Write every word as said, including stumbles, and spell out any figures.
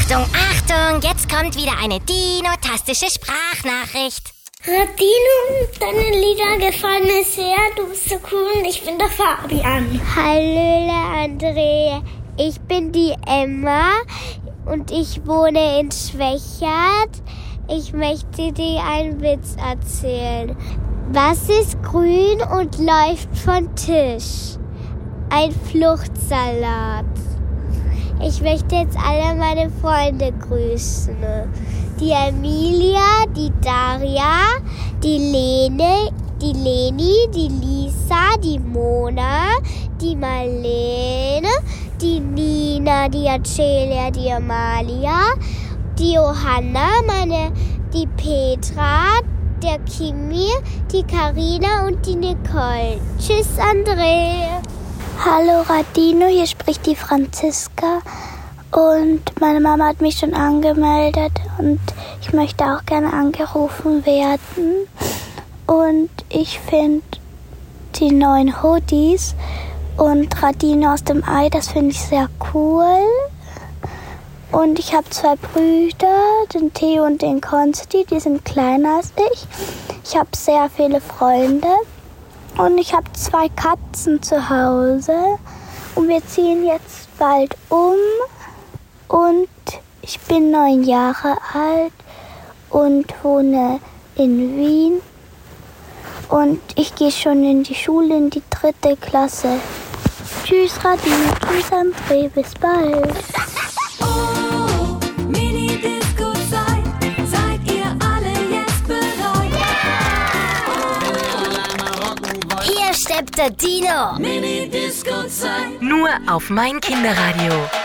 Achtung, Achtung, jetzt kommt wieder eine dinotastische Sprachnachricht. Radino, deine Lieder gefallen mir sehr, du bist so cool und ich bin der Fabian. Hallo André, ich bin die Emma und ich wohne in Schwechat. Ich möchte dir einen Witz erzählen. Was ist grün und läuft von Tisch? Ein Fluchtsalat. Ich möchte jetzt alle meine Freunde grüßen. Die Emilia, die Daria, die Lene, die Leni, die Lisa, die Mona, die Marlene, die Nina, die Acelia, die Amalia, die Johanna, meine, die Petra, der Kimi, die Karina und die Nicole. Tschüss, André. Hallo Radino, hier spricht die Franziska und meine Mama hat mich schon angemeldet und ich möchte auch gerne angerufen werden. Und ich finde die neuen Hoodies und Radino aus dem Ei, das finde ich sehr cool. Und ich habe zwei Brüder, den Theo und den Konsti, die sind kleiner als ich. Ich habe sehr viele Freunde und ich habe zwei Katzen zu Hause. Und wir ziehen jetzt bald um und ich bin neun Jahre alt und wohne in Wien. Und ich gehe schon in die Schule, in die dritte Klasse. Tschüss Radino, tschüss André, bis bald. Hier steppt der Dino. Mini-Disco-Zeit. Nur auf mein Kinderradio.